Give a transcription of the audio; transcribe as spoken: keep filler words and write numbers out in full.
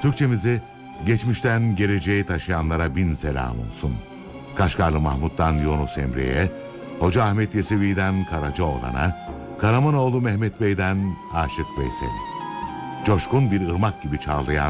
Türkçemizi geçmişten geleceğe taşıyanlara bin selam olsun. Kaşgarlı Mahmut'tan Yunus Emre'ye, Hoca Ahmet Yesevi'den Karacaoğlan'a, Karamanoğlu Mehmet Bey'den Aşık Veysel'e. Coşkun bir ırmak gibi çağlayan